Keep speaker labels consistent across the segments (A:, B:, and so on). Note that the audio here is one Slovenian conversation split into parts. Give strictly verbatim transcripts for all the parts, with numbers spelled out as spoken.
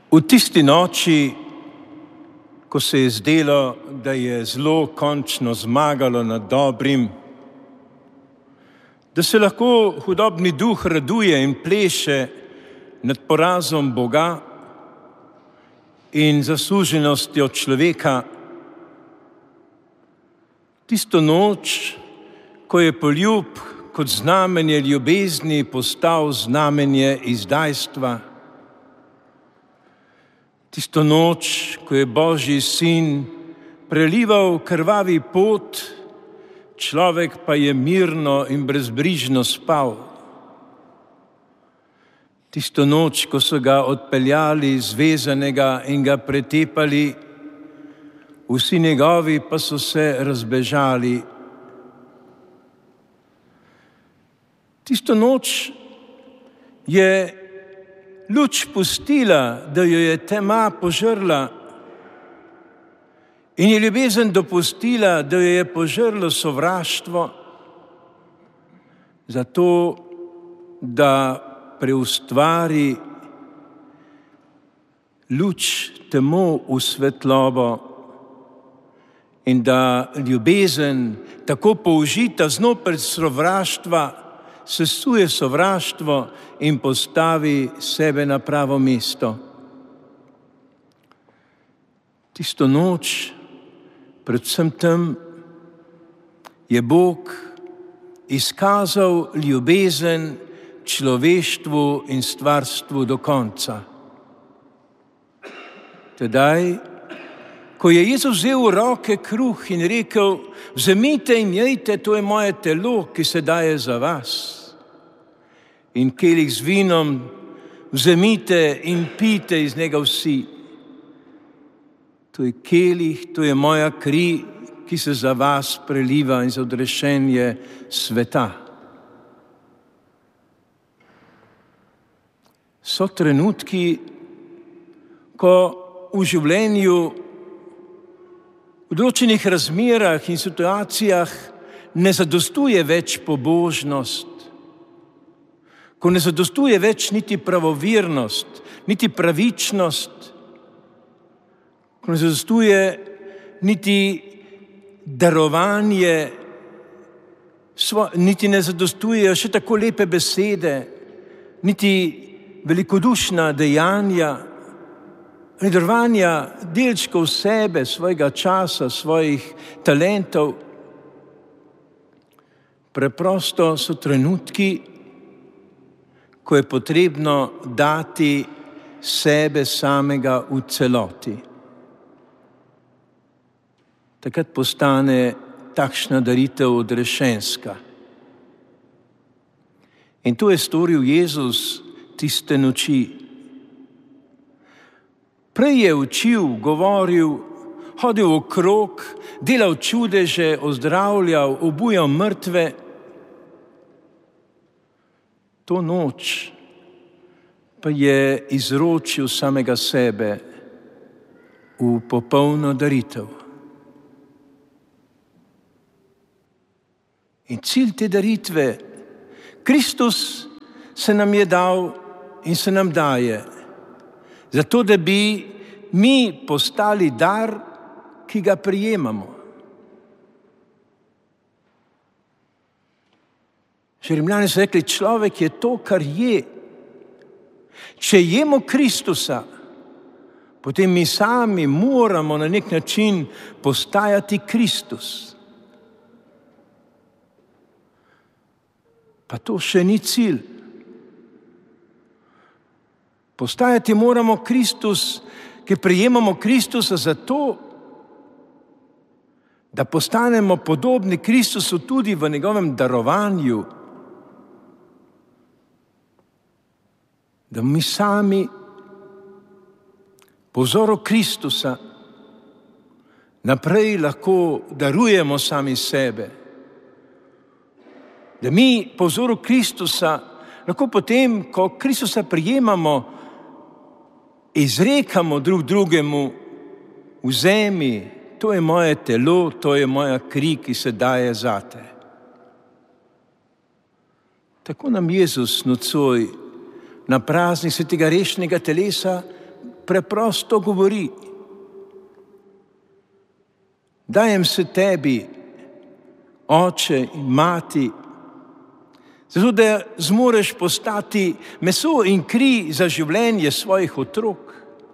A: V tisti noči, ko se je zdelo, da je zlo končno zmagalo nad dobrim, da se lahko hudobni duh raduje in pleše nad porazom Boga in zasluženostjo človeka, tisto noč, ko je poljub kot znamenje ljubezni postal znamenje izdajstva, tisto noč, ko je Božji sin prelival krvavi pot, človek pa je mirno in brezbrižno spal. Tisto noč, ko so ga odpeljali zvezanega in ga pretepali, vsi njegovi pa so se razbežali. Tisto noč je luč pustila, da jo je tema požrla, in je ljubezen dopustila, da jo je požrlo sovraštvo, zato da preustvari luč temu v svetlobo in da ljubezen, tako použita znotraj sovraštva, sesuje sovraštvo in postavi sebe na pravo mesto. Tisto noč, predvsem tam, je Bog izkazal ljubezen človeštvu in stvarstvu do konca. Tedaj, ko je Jezus vzel v roke kruh in rekel: vzemite in jejte, to je moje telo, ki se daje za vas. In kelih z vinom, vzemite in pijte iz njega vsi. To je kelih, to je moja kri, ki se za vas preliva in za odrešenje sveta. So trenutki, ko v življenju, v določenih razmerah in situacijah ne zadostuje več pobožnost, ko ne zadostuje več niti pravovirnost, niti pravičnost, ko ne zadostuje niti darovanje, niti ne zadostujejo še tako lepe besede, niti velikodušna dejanja, darovanja delčkov sebe, svojega časa, svojih talentov. Preprosto so trenutki, ko je potrebno dati sebe samega v celoti. Takrat postane takšna daritev odrešenska. In to je storil Jezus tiste noči. Prej je učil, govoril, hodil okrog, delal čudeže, ozdravljal, obujal mrtve. To noč pa je izročil samega sebe v popolno daritev. In cilj te daritve, Kristus se nam je dal in se nam daje, zato da bi mi postali dar, ki ga prijemamo. Že Rimljani so rekli, človek je to, kar je. Če jemo Kristusa, potem mi sami moramo na nek način postajati Kristus. Pa to še ni cilj. Postajati moramo Kristus, ki prijemamo Kristusa zato, da postanemo podobni Kristusu tudi v njegovem darovanju. Da mi sami po vzoru Kristusa naprej lahko darujemo sami sebe. Da mi po vzoru Kristusa lahko potem, ko Kristusa prijemamo, izrekamo drug drugemu: vzemi, to je moje telo, to je moja kri, ki se daje zate. Tako nam Jezus nocoj na praznik svetega rešnega telesa preprosto govori: dajem se tebi, oče in mati, zato da zmoreš postati meso in kri za življenje svojih otrok.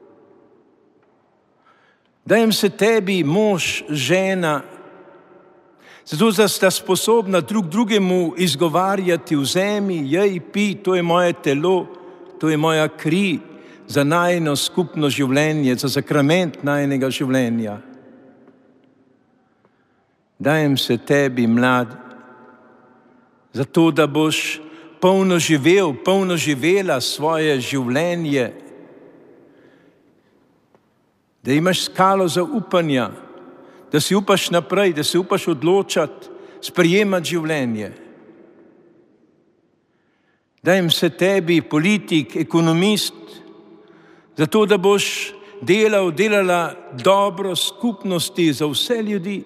A: Dajem se tebi, mož, žena, zato da sta sposobna drug drugemu izgovarjati: vzemi, jej, pi, to je moje telo, to je moja kri za najino skupno življenje, za sakrament najinega življenja. Dajem se tebi, mlad, zato da boš polno živel, polno živela svoje življenje, da imaš skalo zaupanja, da si upaš naprej, da si upaš odločati, sprejemati življenje. Dajem se tebi, politik, ekonomist, zato da boš delal, delala dobro skupnosti za vse ljudi.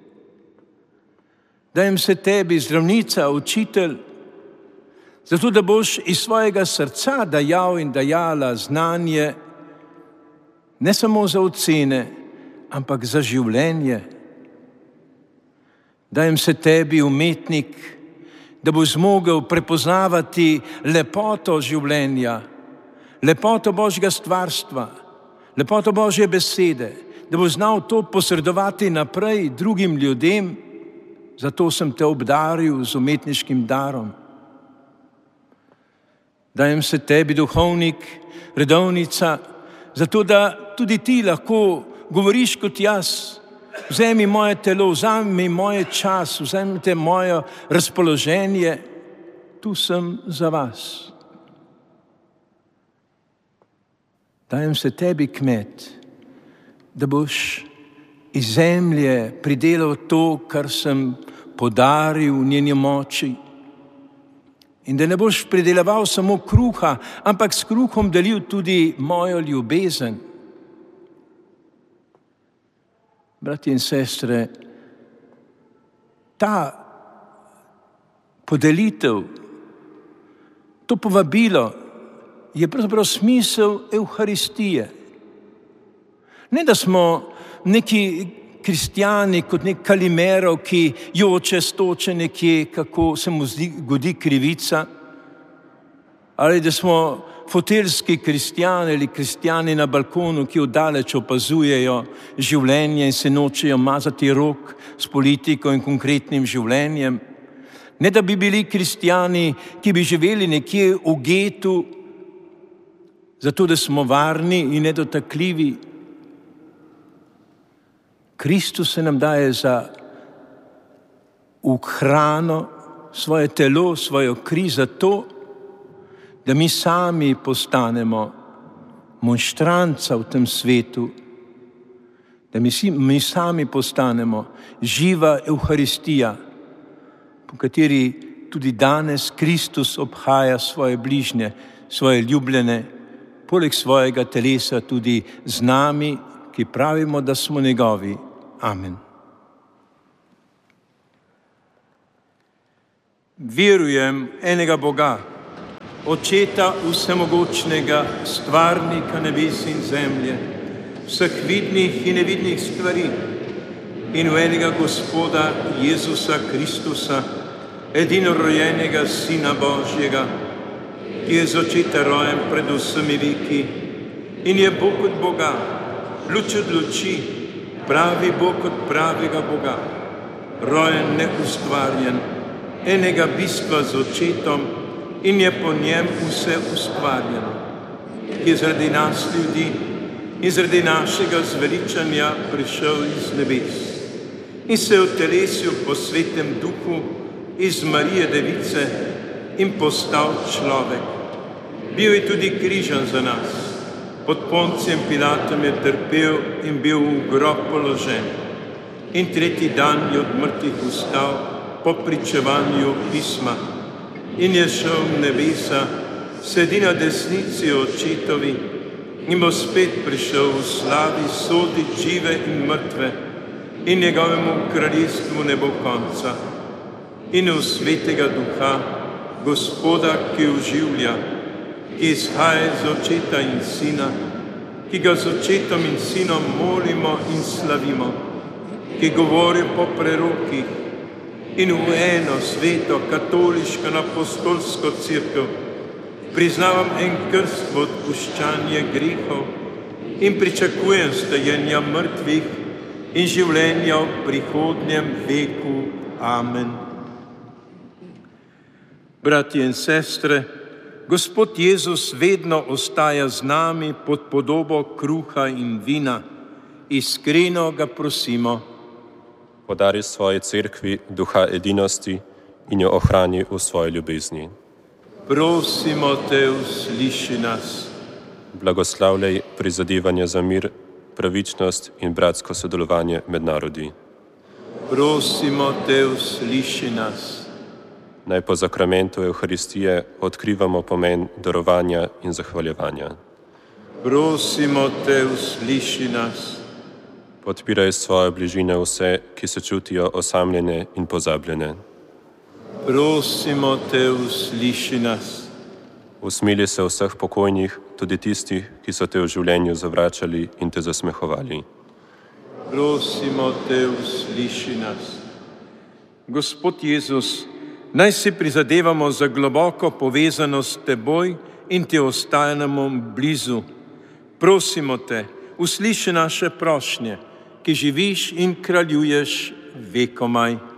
A: Dajem se tebi, zdravnica, učitelj, zato da boš iz svojega srca dajal in dajala znanje, ne samo za ocene, ampak za življenje. Dajem se tebi, umetnik, da boš zmogel prepoznavati lepoto življenja, lepoto Božjega stvarstva, lepoto Božje besede, da boš znal to posredovati naprej drugim ljudem. Zato sem te obdaril z umetniškim darom. Dajem se tebi, duhovnik, redovnica, zato da tudi ti lahko govoriš kot jaz: vzemi moje telo, vzemi moj čas, vzemite moje razpoloženje, tu sem za vas. Dajem se tebi, kmet, da boš iz zemlje pridelal to, kar sem podaril v njeni moči, in da ne boš pridelaval samo kruha, ampak s kruhom delil tudi mojo ljubezen. Bratje in sestre, ta podelitev, to povabilo je pravzaprav smisel Evharistije. Ne, da smo neki kristjani kot nek Kalimerov, ki joče, stoče nekje, kako se mu zdi, godi krivica, ali da smo foteljski kristjani ali kristjani na balkonu, ki oddaleč opazujejo življenje in se nočejo mazati rok s politiko in konkretnim življenjem. Ne, da bi bili kristjani, ki bi živeli nekje v getu, zato da smo varni in nedotakljivi. Kristus se nam daje za v hrano svoje telo, svojo kri, zato, da mi sami postanemo monštranca v tem svetu, da mi, si, mi sami postanemo živa Evharistija, po kateri tudi danes Kristus obhaja svoje bližnje, svoje ljubljene, poleg svojega telesa tudi z nami, ki pravimo, da smo njegovi. Amen. Verujem enega Boga, Očeta vsemogočnega, stvarnika nebes in zemlje, vseh vidnih in nevidnih stvari, in v enega Gospoda Jezusa Kristusa, edinorojenega Sina Božjega, ki je z očeta rojen pred vsemi veki in je Bog od Boga, luč od luči, pravi Bog od pravega Boga, rojen, neustvarjen, enega bistva z očetom, in je po njem vse ustvarjeno, ki je zaradi nas ljudi in zaradi našega zveličanja prišel iz nebes in se je utelesil po svetem duhu iz Marije Device in postal človek. Bil je tudi križan za nas. Pod Poncijem Pilatom je trpel in bil v grob položen. In tretji dan je od mrtvih vstal po pričevanju pisma in je šel v nebesa, sedi na desnici očetovi in bo spet prišel v slavi soditi žive in mrtve in njegovemu kraljestvu ne bo konca. In v svetega duha, Gospoda, ki oživlja, ki izhaja iz očeta in sina, ki ga z očetom in sinom molimo in slavimo, ki govori po prerokih in v eno sveto katoliško in apostolsko cerkev, priznavam en krst v odpuščanje grehov in pričakujem stajenja mrtvih in življenja v prihodnjem veku. Amen. Bratje in sestre, Gospod Jezus vedno ostaja z nami pod podobo kruha in vina. Iskreno ga prosimo.
B: Podari svoji cerkvi duha edinosti in jo ohrani v svoji ljubezni.
A: Prosimo te, usliši nas.
B: Blagoslavljaj prizadevanja za mir, pravičnost in bratsko sodelovanje med narodi.
A: Prosimo te, usliši nas.
B: Naj po zakramentu Evharistije odkrivamo pomen darovanja in zahvaljevanja.
A: Prosimo te, usliši nas.
B: Podpiraj svoje bližine vse, ki se čutijo osamljene in pozabljene.
A: Prosimo te, usliši nas.
B: Usmili se vseh pokojnih, tudi tistih, ki so te v življenju zavračali in te zasmehovali.
A: Prosimo te, usliši nas. Gospod Jezus, naj si prizadevamo za globoko povezanost s teboj in ti ostanemo blizu. Prosimo te, usliši naše prošnje, ki živiš in kraljuješ vekomaj.